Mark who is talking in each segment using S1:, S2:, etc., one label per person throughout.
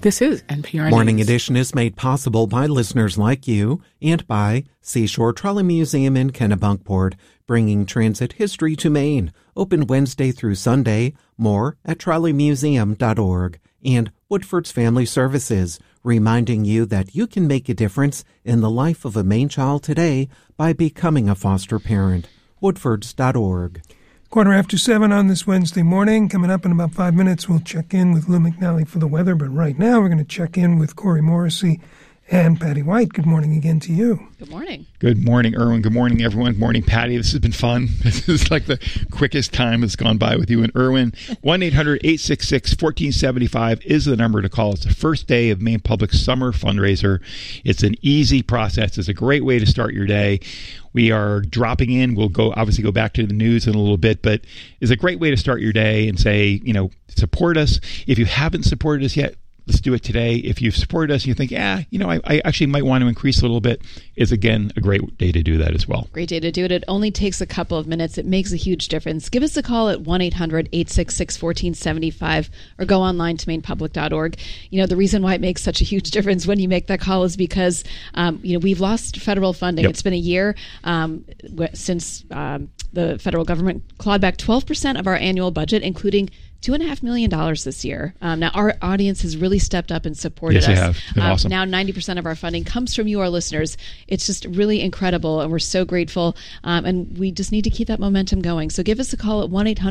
S1: This is NPR
S2: Morning
S1: News.
S2: Edition is made possible by listeners like you and by Seashore Trolley Museum in Kennebunkport, bringing transit history to Maine. Open Wednesday through Sunday. More at trolleymuseum.org. And Woodford's Family Services, reminding you that you can make a difference in the life of a Maine child today by becoming a foster parent. Woodfords.org.
S3: 7:15 on this Wednesday morning. Coming up in about 5 minutes, we'll check in with Lou McNally for the weather. But right now, we're going to check in with Corey Morrissey and Patty White. Good morning again to you.
S4: Good morning.
S5: Good morning, Erwin. Good morning, everyone. Good morning, Patty. This has been fun. This is like the quickest time that's gone by with you and Erwin. 1-800-866-1475 is the number to call. It's the first day of Maine Public Summer Fundraiser. It's an easy process. It's a great way to start your day. We are dropping in. We'll obviously go back to the news in a little bit, but it's a great way to start your day and say, support us. If you haven't supported us yet, let's do it today. If you've supported us and you think, I actually might want to increase a little bit, it's, again, a great day to do that as well.
S4: Great day to do it. It only takes a couple of minutes. It makes a huge difference. Give us a call at 1-800-866-1475 or go online to mainepublic.org. The reason why it makes such a huge difference when you make that call is because, we've lost federal funding. Yep. It's been a year since the federal government clawed back 12% of our annual budget, including $2.5 million this year. Now, our audience has really stepped up and supported us.
S5: Yes, they have. It's been awesome.
S4: Now, 90% of our funding comes from you, our listeners. It's just really incredible, and we're so grateful. And we just need to keep that momentum going. So give us a call at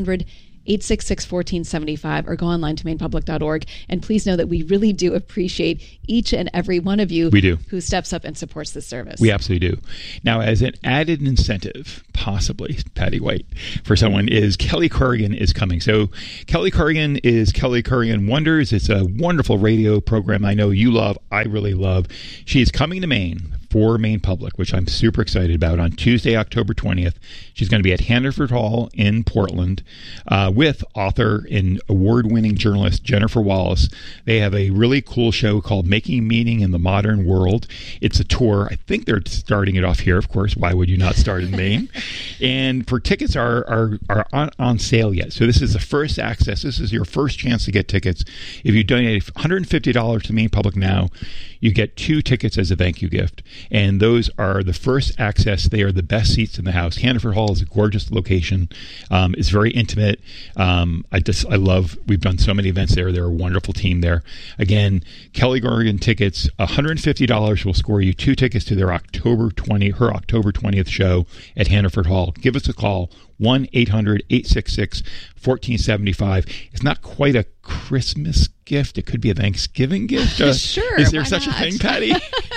S4: 1-800-866-1475 or go online to mainepublic.org. And please know that we really do appreciate each and every one of you who steps up and supports this service.
S5: We absolutely do. Now, as an added incentive, possibly, Patty White, for someone, is Kelly Corrigan is coming. So Kelly Corrigan is Kelly Corrigan Wonders. It's a wonderful radio program I know you love, I really love. She is coming to Maine for Maine Public, which I'm super excited about, on Tuesday, October 20th. She's going to be at Hannaford Hall in Portland with author and award-winning journalist Jennifer Wallace. They have a really cool show called Making Meaning in the Modern World. It's a tour. I think they're starting it off here, of course. Why would you not start in Maine? And for tickets are on sale yet. So this is the first access. This is your first chance to get tickets. If you donate $150 to Maine Public now, you get 2 tickets as a thank you gift. And those are the first access. They are the best seats in the house. Hannaford Hall is a gorgeous location. It's very intimate. I love, we've done so many events there. They're a wonderful team there. Again, Kelly Corrigan tickets, $150 will score you 2 tickets to her October 20th show at Hannaford Hall. Give us a call, 1-800-866-1475. It's not quite a Christmas gift. It could be a Thanksgiving gift.
S4: Sure.
S5: Is there such a thing, Patty?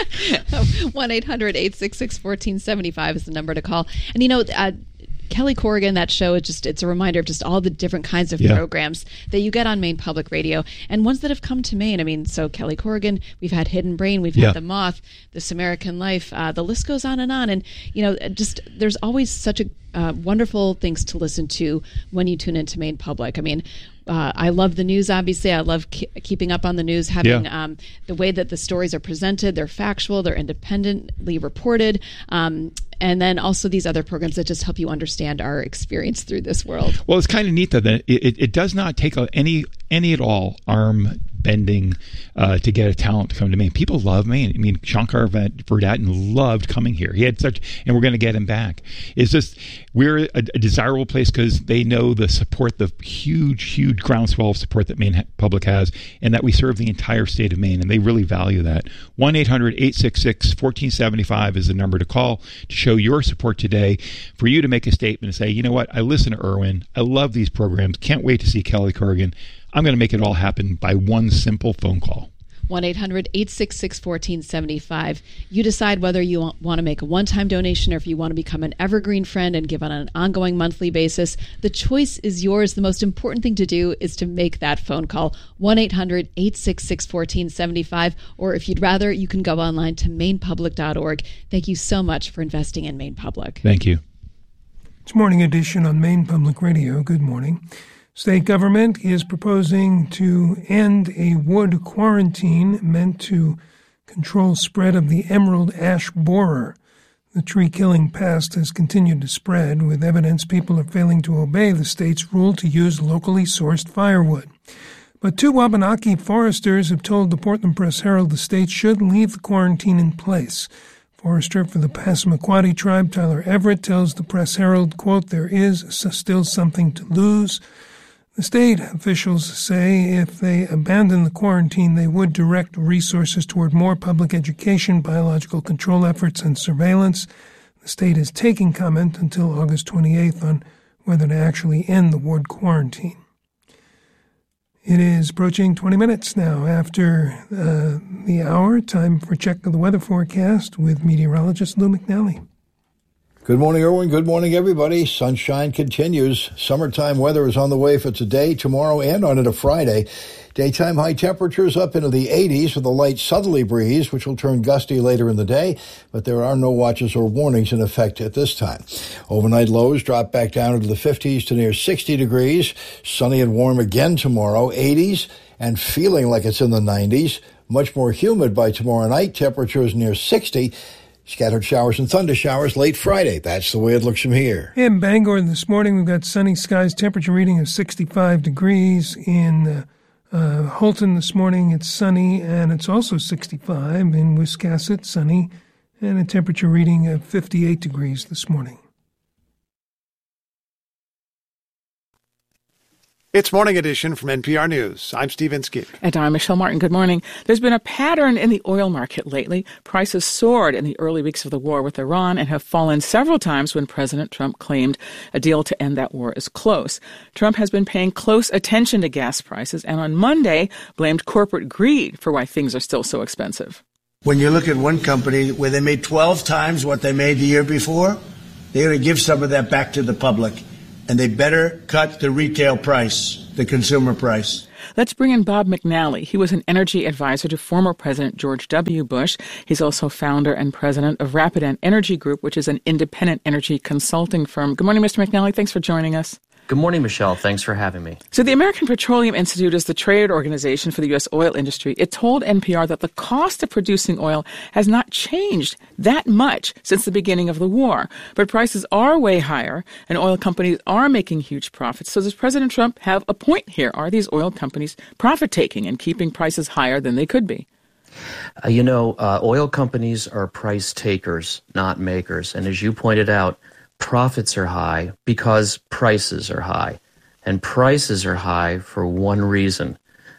S4: 1-800-866-1475 is the number to call. And Kelly Corrigan, that show, it's a reminder of just all the different kinds of programs that you get on Maine Public Radio and ones that have come to Maine. So Kelly Corrigan, we've had Hidden Brain, we've had The Moth, This American Life, the list goes on. And, just there's always such a wonderful things to listen to when you tune into Maine Public. I love the news, obviously. I love keeping up on the news, having the way that the stories are presented. They're factual, they're independently reported. And then also these other programs that just help you understand our experience through this world.
S5: Well, it's kind of neat, though, that it does not take any at all arm bending to get a talent to come to Maine. People love Maine. Shankar Verdatten loved coming here. He had and we're going to get him back. It's just, we're a desirable place because they know the support, the huge groundswell of support that Maine Public has, and that we serve the entire state of Maine, and they really value that. 1-800-866-1475 is the number to call to show your support today, for you to make a statement and say, you know what, I listen to Erwin. I love these programs. Can't wait to see Kelly Corrigan. I'm going to make it all happen by one simple phone call.
S4: 1-800-866-1475. You decide whether you want to make a one-time donation or if you want to become an evergreen friend and give on an ongoing monthly basis. The choice is yours. The most important thing to do is to make that phone call, 1-800-866-1475. Or if you'd rather, you can go online to mainepublic.org. Thank you so much for investing in Maine Public.
S5: Thank you.
S3: It's Morning Edition on Maine Public Radio. Good morning. State government is proposing to end a wood quarantine meant to control spread of the emerald ash borer. The tree-killing pest has continued to spread, with evidence people are failing to obey the state's rule to use locally sourced firewood. But 2 Wabanaki foresters have told the Portland Press-Herald the state should leave the quarantine in place. Forester for the Passamaquoddy tribe, Tyler Everett, tells the Press-Herald, quote, "There is still something to lose." The state officials say if they abandon the quarantine, they would direct resources toward more public education, biological control efforts, and surveillance. The state is taking comment until August 28th on whether to actually end the wood quarantine. It is approaching 20 minutes now after the hour. Time for check of the weather forecast with meteorologist Lou McNally.
S1: Good morning, Irwin. Good morning, everybody. Sunshine continues. Summertime weather is on the way for today, tomorrow, and on into Friday. Daytime high temperatures up into the 80s with a light southerly breeze, which will turn gusty later in the day, but there are no watches or warnings in effect at this time. Overnight lows drop back down into the 50s to near 60 degrees. Sunny and warm again tomorrow, 80s, and feeling like it's in the 90s. Much more humid by tomorrow night, temperatures near 60. Scattered showers and thunder showers late Friday. That's the way it looks from here.
S3: In Bangor this morning, we've got sunny skies, temperature reading of 65 degrees. In Holton this morning, it's sunny, and it's also 65. In Wiscasset, sunny, and a temperature reading of 58 degrees this morning.
S6: It's Morning Edition from NPR News. I'm Steve Inskeep.
S7: And I'm Michelle Martin. Good morning. There's been a pattern in the oil market lately. Prices soared in the early weeks of the war with Iran and have fallen several times when President Trump claimed a deal to end that war is close. Trump has been paying close attention to gas prices and on Monday blamed corporate greed for why things are still so expensive.
S8: When you look at one company where they made 12 times what they made the year before, they're going to give some of that back to the public. And they better cut the retail price, the consumer price.
S7: Let's bring in Bob McNally. He was an energy advisor to former President George W. Bush. He's also founder and president of Rapidan Energy Group, which is an independent energy consulting firm. Good morning, Mr. McNally. Thanks for joining us.
S9: Good morning, Michelle. Thanks for having me.
S7: So the American Petroleum Institute is the trade organization for the U.S. oil industry. It told NPR that the cost of producing oil has not changed that much since the beginning of the war. But prices are way higher, and oil companies are making huge profits. So does President Trump have a point here? Are these oil companies profit-taking and keeping prices higher than they could be?
S9: Oil companies are price takers, not makers. And as you pointed out, profits are high because prices are high. And prices are high for one reason,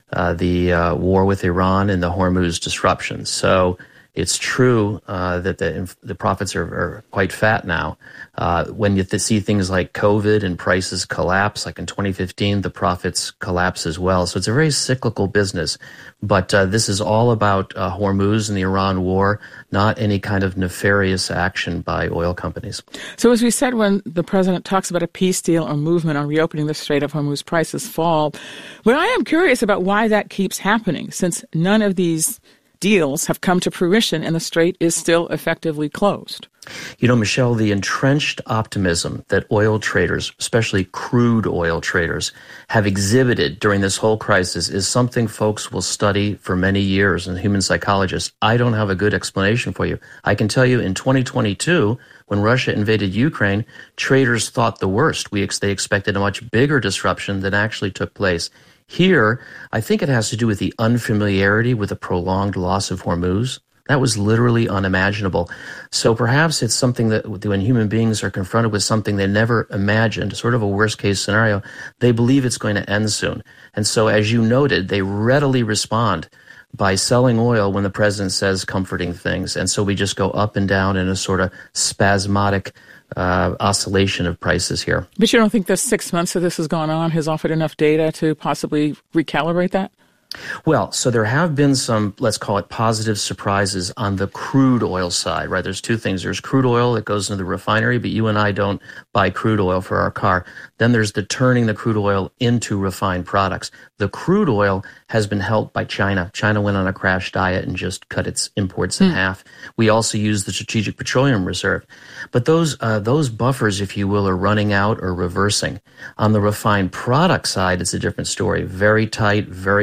S9: the war with Iran and the Hormuz disruptions. So it's true that the profits are quite fat now. When you see things like COVID and prices collapse, like in 2015, the profits collapse as well. So it's a very cyclical business. But this is all about Hormuz and the Iran war, not any kind of nefarious action by oil companies.
S7: So as we said, when the president talks about a peace deal or movement on reopening the Strait of Hormuz, prices fall. But I am curious about why that keeps happening, since none of these deals have come to fruition and the strait is still effectively closed.
S9: Michelle, the entrenched optimism that oil traders, especially crude oil traders, have exhibited during this whole crisis is something folks will study for many years, and human psychologists. I don't have a good explanation for you. I can tell you in 2022, when Russia invaded Ukraine, traders thought the worst. They expected a much bigger disruption than actually took place. Here, I think it has to do with the unfamiliarity with the prolonged loss of Hormuz. That was literally unimaginable. So perhaps it's something that when human beings are confronted with something they never imagined, sort of a worst-case scenario, they believe it's going to end soon. And so, as you noted, they readily respond by selling oil when the president says comforting things. And so we just go up and down in a sort of spasmodic oscillation of prices here.
S7: But you don't think the 6 months that this has gone on has offered enough data to possibly recalibrate that?
S9: Well, so there have been some, let's call it positive surprises on the crude oil side, right? There's two things. There's crude oil that goes into the refinery, but you and I don't buy crude oil for our car. Then there's the turning the crude oil into refined products. The crude oil has been helped by China. China went on a crash diet and just cut its imports in half. We also use the Strategic Petroleum Reserve. But those buffers, if you will, are running out or reversing. On the refined product side, it's a different story. Very tight, very high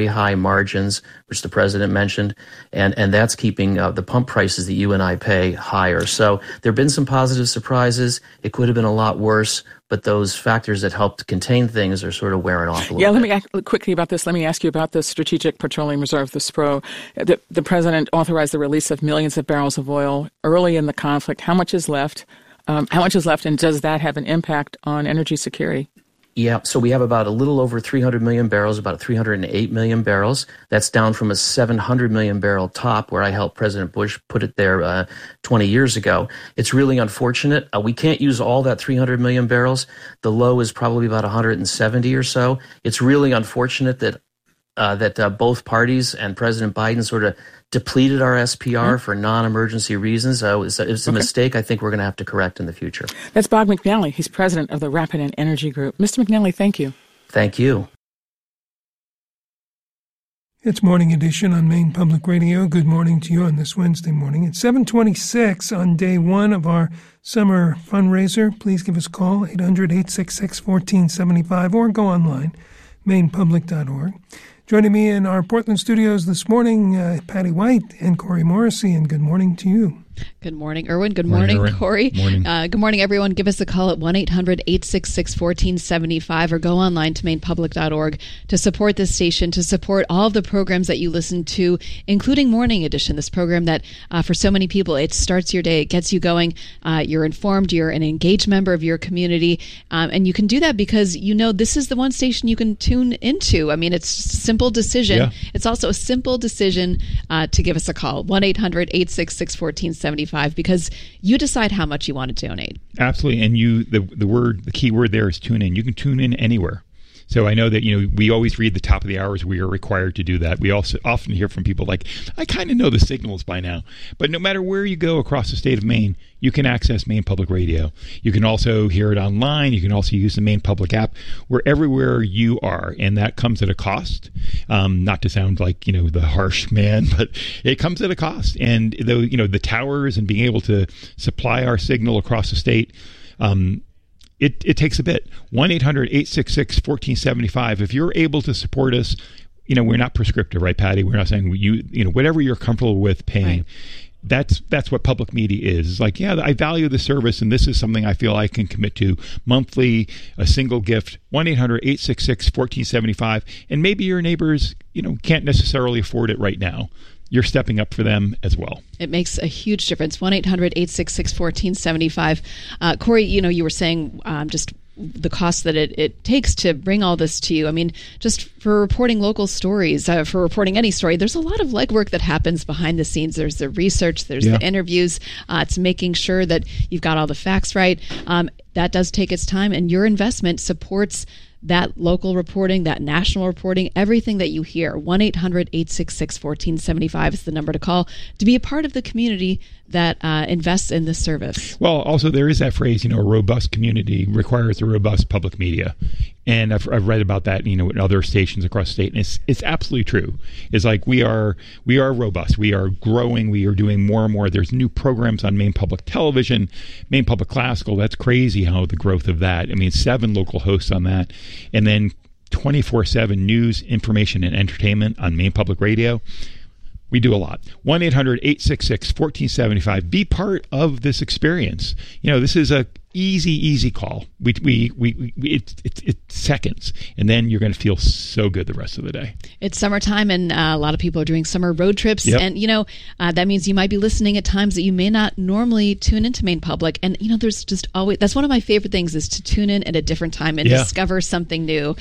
S9: margins, which the president mentioned, and that's keeping the pump prices that you and I pay higher. So there have been some positive surprises. It could have been a lot worse, but those factors that helped contain things are sort of wearing off a little bit.
S7: Yeah, let me ask quickly about this. Let me ask you about the Strategic Petroleum Reserve, the SPRO. The president authorized the release of millions of barrels of oil early in the conflict. How much is left? And does that have an impact on energy security?
S9: Yeah, so we have about a little over 300 million barrels, about 308 million barrels. That's down from a 700 million barrel top where I helped President Bush put it there 20 years ago. It's really unfortunate. We can't use all that 300 million barrels. The low is probably about 170 or so. It's really unfortunate that both parties and President Biden sort of depleted our SPR for non-emergency reasons. So it's a mistake I think we're going to have to correct in the future.
S7: That's Bob McNally. He's president of the Rapidan Energy Group. Mr. McNally, thank you.
S9: Thank you.
S3: It's Morning Edition on Maine Public Radio. Good morning to you on this Wednesday morning. It's 7:26 on day one of our summer fundraiser. Please give us a call, 800-866-1475, or go online, mainepublic.org. Joining me in our Portland studios this morning, Patty White and Corey Morrissey, and good morning to you.
S4: Good morning, Erwin. Good morning, Corey.
S5: Morning.
S4: Good morning, everyone. Give us a call at 1-800-866-1475 or go online to mainepublic.org to support this station, to support all of the programs that you listen to, including Morning Edition, this program that for so many people, it starts your day, it gets you going, you're informed, you're an engaged member of your community, and you can do that because you know this is the one station you can tune into. I mean, it's just a simple decision. Yeah. It's also a simple decision to give us a call, 1-800-866-1475. Because you decide how much you want to donate.
S5: Absolutely. And the key word there is tune in. You can tune in anywhere. So I know that, we always read the top of the hours. We are required to do that. We also often hear from people like, I kind of know the signals by now. But no matter where you go across the state of Maine, you can access Maine Public Radio. You can also hear it online. You can also use the Maine Public app. We're everywhere you are, and that comes at a cost. Not to sound like, the harsh man, but it comes at a cost. And the towers and being able to supply our signal across the state, It takes a bit. 1-800-866-1475. If you're able to support us, we're not prescriptive, right, Patty? We're not saying whatever you're comfortable with paying. Right. That's what public media is. It's like, yeah, I value the service, and this is something I feel I can commit to monthly, a single gift. 1-800-866-1475. And maybe your neighbors, can't necessarily afford it right now. You're stepping up for them as well.
S4: It makes a huge difference. 1-800-866-1475. Corey, you were saying just the cost that it takes to bring all this to you. I mean, just for reporting local stories, for reporting any story, there's a lot of legwork that happens behind the scenes. There's the research, there's the interviews. It's making sure that you've got all the facts right. That does take its time, and your investment supports that local reporting, that national reporting, everything that you hear. 1-800-866-1475 is the number to call to be a part of the community that invests in this service.
S5: Well, also there is that phrase, a robust community requires a robust public media. And I've read about that, in other stations across the state. And it's absolutely true. It's like we are robust. We are growing. We are doing more and more. There's new programs on Maine Public Television, Maine Public Classical. That's crazy how the growth of that. I mean, 7 local hosts on that. And then 24/7 news, information, and entertainment on Maine Public Radio. We do a lot. 1-800-866-1475. Be part of this experience. This is a easy call. It's seconds, and then you're going to feel so good the rest of the day.
S4: It's summertime, and a lot of people are doing summer road trips, and that means you might be listening at times that you may not normally tune into Maine Public. And there's just always, that's one of my favorite things, is to tune in at a different time and discover something new.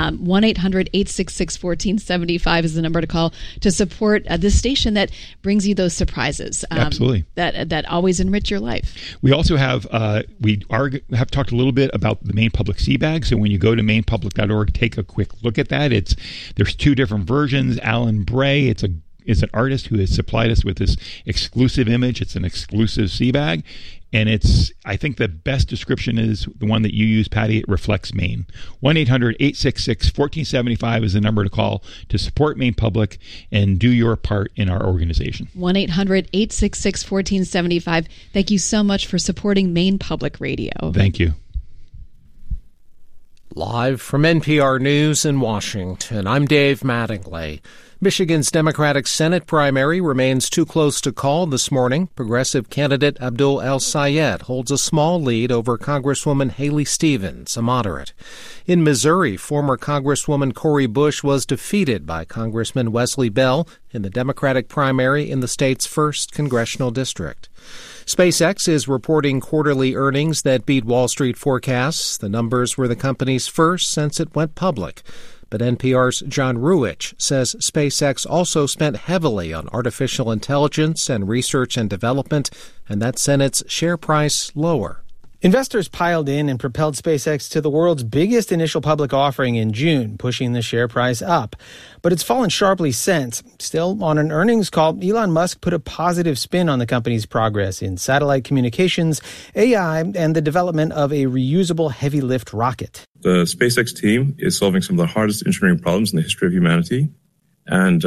S4: 1-800-866-1475 is the number to call to support this station that brings you those surprises.
S5: Absolutely,
S4: that always enrich your life.
S5: We also have have talked a little bit about the Maine Public Sea Bag. So when you go to mainepublic.org, take a quick look at that. There's 2 different versions. Alan Bray, is an artist who has supplied us with this exclusive image. It's an exclusive sea bag. And I think the best description is the one that you use, Patty. It reflects Maine. 1-800-866-1475 is the number to call to support Maine Public and do your part in our organization.
S4: 1-800-866-1475. Thank you so much for supporting Maine Public Radio.
S5: Thank you.
S10: Live from NPR News in Washington, I'm Dave Mattingly. Michigan's Democratic Senate primary remains too close to call this morning. Progressive candidate Abdul El-Sayed holds a small lead over Congresswoman Haley Stevens, a moderate. In Missouri, former Congresswoman Cori Bush was defeated by Congressman Wesley Bell in the Democratic primary in the state's 1st congressional district. SpaceX is reporting quarterly earnings that beat Wall Street forecasts. The numbers were the company's first since it went public. But NPR's John Ruwitch says SpaceX also spent heavily on artificial intelligence and research and development, and that sent its share price lower.
S11: Investors piled in and propelled SpaceX to the world's biggest initial public offering in June, pushing the share price up. But it's fallen sharply since. Still, on an earnings call, Elon Musk put a positive spin on the company's progress in satellite communications, AI, and the development of a reusable heavy-lift rocket.
S12: The SpaceX team is solving some of the hardest engineering problems in the history of humanity, and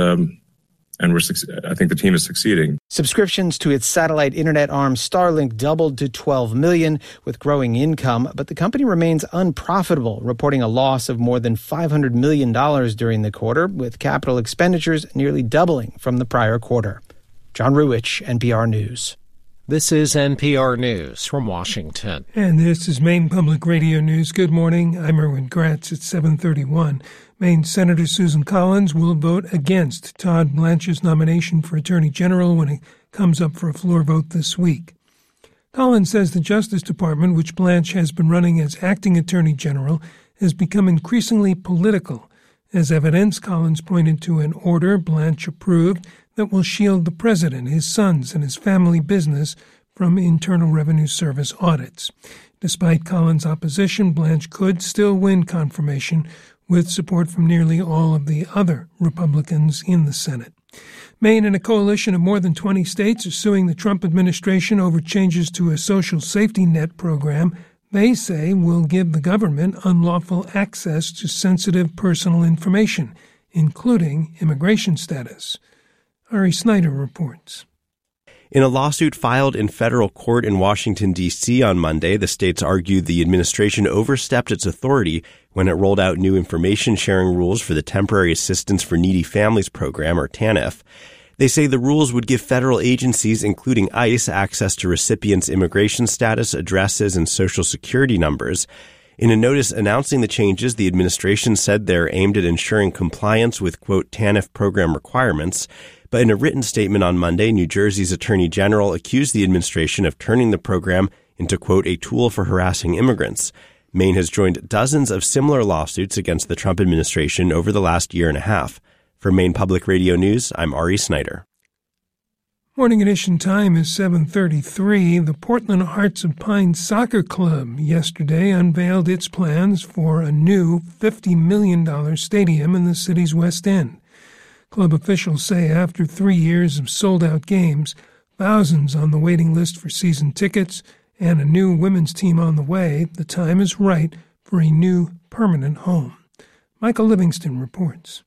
S12: I think the team is succeeding.
S11: Subscriptions to its satellite internet arm Starlink doubled to 12 million with growing income, but the company remains unprofitable, reporting a loss of more than $500 million during the quarter, with capital expenditures nearly doubling from the prior quarter. John Ruwitch, NPR News.
S10: This is NPR News from Washington.
S3: And this is Maine Public Radio News. Good morning. I'm Erwin Gratz at 7:31. Maine Senator Susan Collins will vote against Todd Blanche's nomination for Attorney General when it comes up for a floor vote this week. Collins says the Justice Department, which Blanche has been running as acting Attorney General, has become increasingly political. As evidence, Collins pointed to an order Blanche approved that will shield the president, his sons, and his family business from Internal Revenue Service audits. Despite Collins' opposition, Blanche could still win confirmation with support from nearly all of the other Republicans in the Senate. Maine and a coalition of more than 20 states are suing the Trump administration over changes to a social safety net program they say will give the government unlawful access to sensitive personal information, including immigration status. Ari Snyder reports.
S13: In a lawsuit filed in federal court in Washington, D.C. on Monday, the states argued the administration overstepped its authority when it rolled out new information sharing rules for the Temporary Assistance for Needy Families program, or TANF. They say the rules would give federal agencies, including ICE, access to recipients' immigration status, addresses, and social security numbers. In a notice announcing the changes, the administration said they're aimed at ensuring compliance with, quote, TANF program requirements. But in a written statement on Monday, New Jersey's Attorney General accused the administration of turning the program into, quote, a tool for harassing immigrants. Maine has joined dozens of similar lawsuits against the Trump administration over the last year and a half. For Maine Public Radio News, I'm Ari Snyder.
S3: Morning edition time is 7:33. The Portland Hearts of Pine Soccer Club yesterday unveiled its plans for a new $50 million stadium in the city's West End. Club officials say after 3 years of sold-out games, thousands on the waiting list for season tickets, and a new women's team on the way, the time is right for a new permanent home. Michael Livingston reports.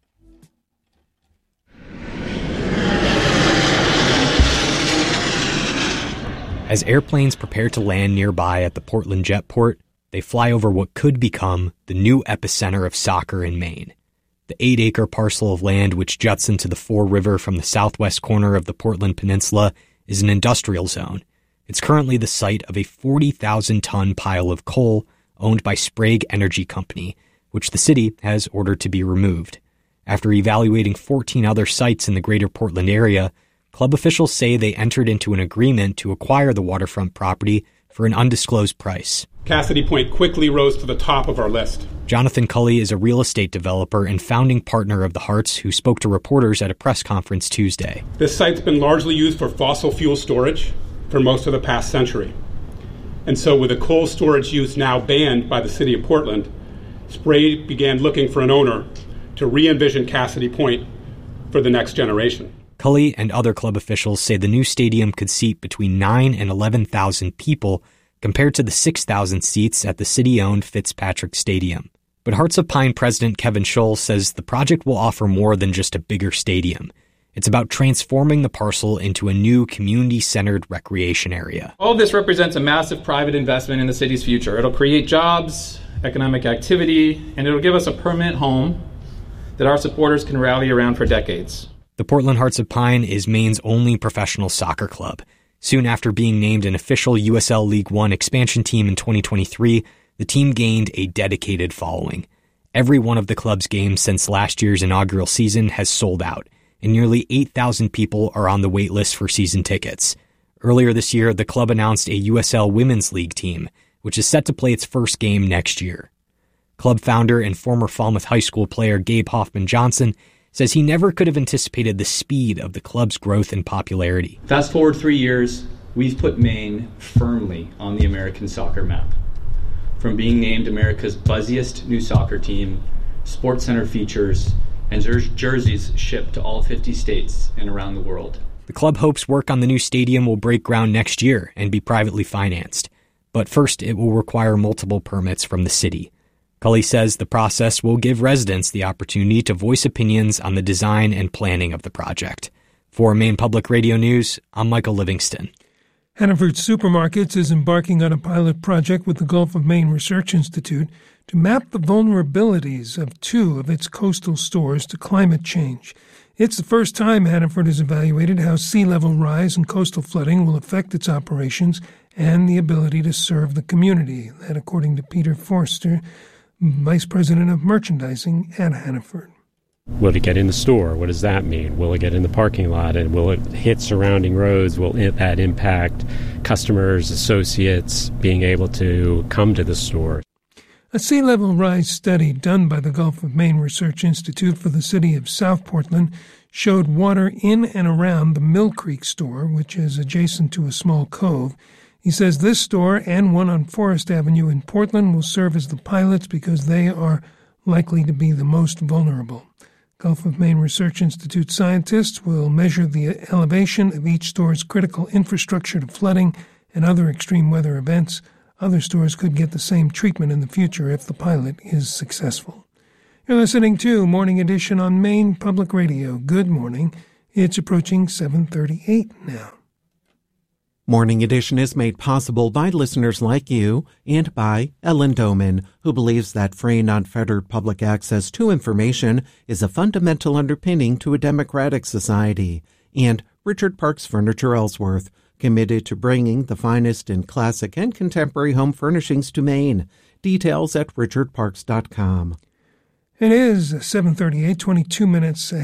S14: As airplanes prepare to land nearby at the Portland Jetport, they fly over what could become the new epicenter of soccer in Maine. The 8-acre parcel of land which juts into the Fore River from the southwest corner of the Portland Peninsula is an industrial zone. It's currently the site of a 40,000-ton pile of coal owned by Sprague Energy Company, which the city has ordered to be removed. After evaluating 14 other sites in the greater Portland area, club officials say they entered into an agreement to acquire the waterfront property for an undisclosed price.
S15: Cassidy Point quickly rose to the top of our list.
S14: Jonathan Culley is a real estate developer and founding partner of the Hearts who spoke to reporters at a press conference Tuesday.
S15: This site's been largely used for fossil fuel storage for most of the past century. And so with the coal storage use now banned by the city of Portland, Sprague began looking for an owner to re-envision Cassidy Point for the next generation.
S14: Culley and other club officials say the new stadium could seat between 9,000 and 11,000 people compared to the 6,000 seats at the city-owned Fitzpatrick Stadium. But Hearts of Pine president Kevin Scholl says the project will offer more than just a bigger stadium. It's about transforming the parcel into a new community-centered recreation area.
S16: All of this represents a massive private investment in the city's future. It'll create jobs, economic activity, and it'll give us a permanent home that our supporters can rally around for decades.
S14: The Portland Hearts of Pine is Maine's only professional soccer club. Soon after being named an official USL League One expansion team in 2023, the team gained a dedicated following. Every one of the club's games since last year's inaugural season has sold out, and nearly 8,000 people are on the wait list for season tickets. Earlier this year, the club announced a USL Women's League team, which is set to play its first game next year. Club founder and former Falmouth High School player Gabe Hoffman-Johnson says he never could have anticipated the speed of the club's growth and popularity.
S17: Fast forward 3 years, we've put Maine firmly on the American soccer map. From being named America's buzziest new soccer team, SportsCenter features, and jerseys shipped to all 50 states and around the world.
S14: The club hopes work on the new stadium will break ground next year and be privately financed. But first, it will require multiple permits from the city. Cully says the process will give residents the opportunity to voice opinions on the design and planning of the project. For Maine Public Radio News, I'm Michael Livingston.
S3: Hannaford Supermarkets is embarking on a pilot project with the Gulf of Maine Research Institute to map the vulnerabilities of 2 of its coastal stores to climate change. It's the first time Hannaford has evaluated how sea level rise and coastal flooding will affect its operations and the ability to serve the community. That, according to Peter Forster, Vice President of Merchandising at Hannaford.
S18: Will it get in the store? What does that mean? Will it get in the parking lot? And will it hit surrounding roads? Will that impact customers, associates being able to come to the store?
S3: A sea level rise study done by the Gulf of Maine Research Institute for the city of South Portland showed water in and around the Mill Creek store, which is adjacent to a small cove. He says this store and one on Forest Avenue in Portland will serve as the pilots because they are likely to be the most vulnerable. Gulf of Maine Research Institute scientists will measure the elevation of each store's critical infrastructure to flooding and other extreme weather events. Other stores could get the same treatment in the future if the pilot is successful. You're listening to Morning Edition on Maine Public Radio. Good morning. It's approaching 7:38 now.
S2: Morning Edition is made possible by listeners like you and by Ellen Doman, who believes that free and unfettered public access to information is a fundamental underpinning to a democratic society, and Richard Parks Furniture Ellsworth, committed to bringing the finest in classic and contemporary home furnishings to Maine. Details at richardparks.com.
S3: It is 7:38, 22 minutes